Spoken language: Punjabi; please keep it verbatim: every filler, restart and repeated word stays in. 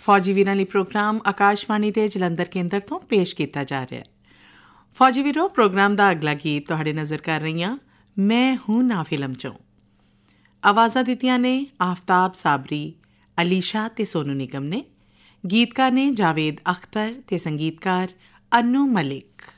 ਫੌਜੀ ਵੀਰਾਂ ਲਈ ਪ੍ਰੋਗਰਾਮ ਆਕਾਸ਼ਵਾਣੀ ਦੇ ਜਲੰਧਰ ਕੇਂਦਰ ਤੋਂ ਪੇਸ਼ ਕੀਤਾ ਜਾ ਰਿਹਾ ਹੈ। ਫੌਜੀ ਵੀਰੋ, ਪ੍ਰੋਗਰਾਮ ਦਾ ਅਗਲਾ ਗੀਤ ਤੁਹਾਡੇ ਨਜ਼ਰ ਕਰ ਰਹੀ ਹਾਂ ਮੈਂ ਹੂੰ ਨਾ ਫਿਲਮ 'ਚੋਂ। ਆਵਾਜ਼ਾਂ ਦਿੱਤੀਆਂ ਨੇ ਆਫਤਾਬ ਸਾਬਰੀ, ਅਲੀਸ਼ਾ ਤੇ ਸੋਨੂ ਨਿਗਮ ਨੇ। ਗੀਤਕਾਰ ਨੇ ਜਾਵੇਦ ਅਖਤਰ ਤੇ ਸੰਗੀਤਕਾਰ ਅਨੂ ਮਲਿਕ।